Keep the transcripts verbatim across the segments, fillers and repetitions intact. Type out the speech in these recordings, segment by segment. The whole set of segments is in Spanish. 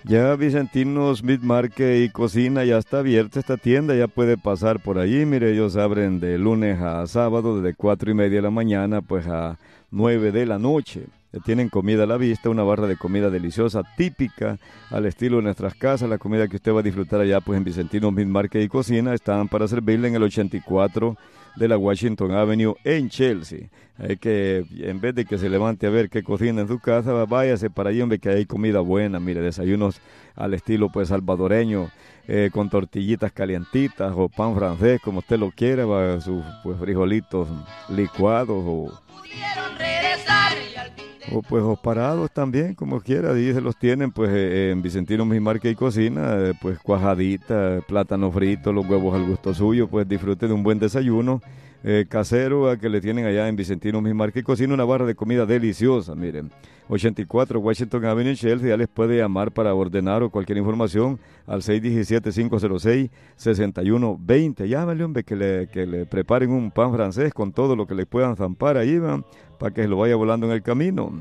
Ya Vicentino Smith Market y Cocina ya está abierta esta tienda, ya puede pasar por allí. Mire, ellos abren de lunes a sábado, desde cuatro y media de la mañana, pues a nueve de la noche. Eh, Tienen comida a la vista, una barra de comida deliciosa, típica, al estilo de nuestras casas. La comida que usted va a disfrutar allá, pues en Vicentino Smith Market y Cocina, están para servirle en el ochenta y cuatro de la Washington Avenue en Chelsea. Hay que, en vez de que se levante a ver qué cocina en su casa, va- váyase para allí, hombre, que hay comida buena. Mire, desayunos al estilo, pues, salvadoreño, eh, con tortillitas calientitas o pan francés, como usted lo quiera, va, sus, pues, frijolitos licuados o Pudieron regresar y al fin de o pues os parados también, como quiera, ahí se los tienen pues eh, en Vicentino Mismarque y Cocina, eh, pues cuajadita, plátano frito, los huevos al gusto suyo, pues disfrute de un buen desayuno eh, casero a que le tienen allá en Vicentino Mismarque y Cocina, una barra de comida deliciosa, miren. ochenta y cuatro Washington Avenue en Chelsea, ya les puede llamar para ordenar o cualquier información al seis uno siete, cinco cero seis, seis uno dos cero. Llámale, hombre, que le, que le preparen un pan francés con todo lo que le puedan zampar ahí, ¿va? Para que lo vaya volando en el camino.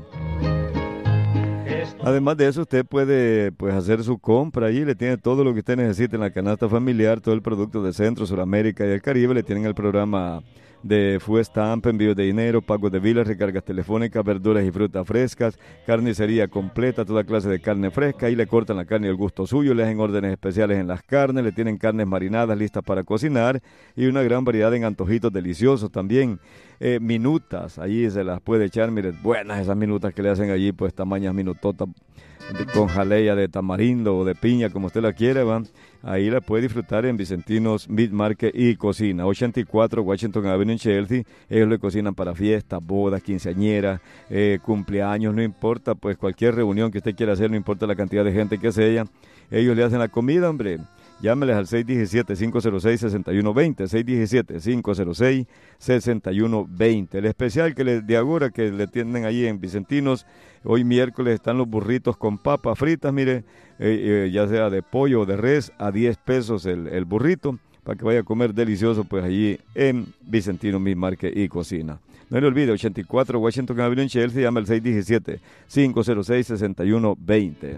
Además de eso, usted puede pues hacer su compra allí, le tiene todo lo que usted necesita en la canasta familiar, todo el producto de Centro, Sudamérica y el Caribe, le tienen el programa de Food Stamp, envíos de dinero, pagos de biles, recargas telefónicas, verduras y frutas frescas, carnicería completa, toda clase de carne fresca, ahí le cortan la carne al gusto suyo, le hacen órdenes especiales en las carnes, le tienen carnes marinadas listas para cocinar y una gran variedad en antojitos deliciosos también. Eh, minutas, allí se las puede echar, mire, buenas esas minutas que le hacen allí, pues tamañas minutotas de- con jalea de tamarindo o de piña, como usted la quiere, va. Ahí la puede disfrutar en Vicentinos Meat Market y Cocina, ochenta y cuatro Washington Avenue en Chelsea. Ellos le cocinan para fiestas, bodas, quinceañeras, eh, cumpleaños, no importa, pues cualquier reunión que usted quiera hacer, no importa la cantidad de gente que sea, ellos le hacen la comida, hombre. Llámeles al seis uno siete, cinco cero seis, seis uno dos cero, seis uno siete, cinco cero seis, seis uno dos cero. El especial que le, de ahora que le tienen allí en Vicentinos, hoy miércoles están los burritos con papas fritas, mire, eh, eh, ya sea de pollo o de res, a diez pesos el, el burrito, para que vaya a comer delicioso, pues allí en Vicentino Mi Marque y Cocina. No le olvide, ochenta y cuatro Washington Avenue en Chelsea, llama al seis uno siete, cinco cero seis, seis uno dos cero.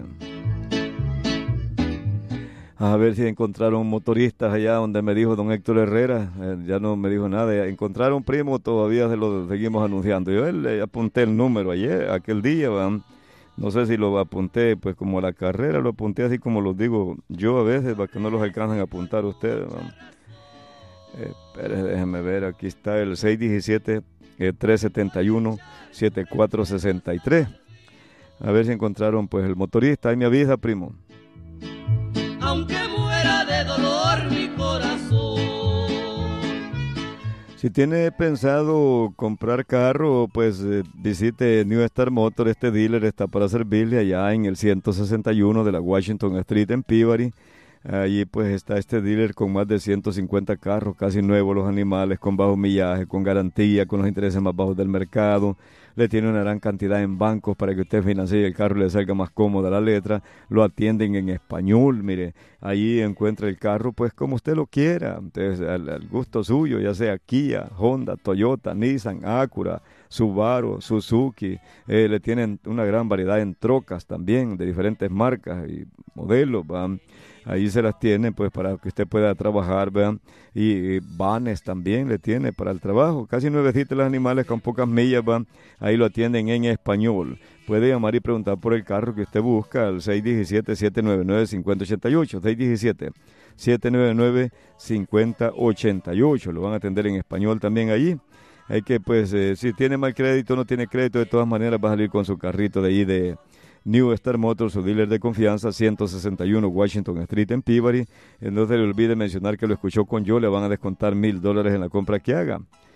A ver si encontraron motoristas allá donde me dijo don Héctor Herrera, eh, ya no me dijo nada. Encontraron primo, todavía se lo seguimos anunciando. Yo le apunté el número ayer, aquel día, ¿va? No sé si lo apunté, pues como a la carrera, lo apunté así como lo digo yo a veces, para que no los alcanzan a apuntar ustedes, ¿va? Eh, espere, déjeme ver, aquí está el seis uno siete, tres siete uno, siete cuatro seis tres. A ver si encontraron pues el motorista, ahí me avisa, primo. aunque muera de dolor mi corazón. Si tiene pensado comprar carro, pues eh, visite New Star Motor. Este dealer está para servirle allá en el ciento sesenta y uno de la Washington Street en Peabody. Allí pues está este dealer con más de ciento cincuenta carros, casi nuevos los animales, con bajo millaje, con garantía, con los intereses más bajos del mercado. Le tiene una gran cantidad en bancos para que usted financie el carro y le salga más cómoda la letra. Lo atienden en español, mire. Allí encuentra el carro pues como usted lo quiera, entonces al, al gusto suyo, ya sea Kia, Honda, Toyota, Nissan, Acura, Subaru, Suzuki. Eh, le tienen una gran variedad en trocas también de diferentes marcas y modelos, ¿va? Ahí se las tienen pues para que usted pueda trabajar, vean. Y, y vanes también le tiene para el trabajo. Casi nuevecitos los animales con pocas millas, van. Ahí lo atienden en español. Puede llamar y preguntar por el carro que usted busca al seis uno siete, siete nueve nueve, cinco cero ocho ocho. seis uno siete, siete nueve nueve, cinco cero ocho ocho. Lo van a atender en español también allí. Hay que pues, eh, si tiene mal crédito o no tiene crédito, de todas maneras va a salir con su carrito de ahí de New Star Motors, su dealer de confianza, ciento sesenta y uno Washington Street en Peabody. No se le olvide mencionar que lo escuchó con yo, le van a descontar mil dólares en la compra que haga.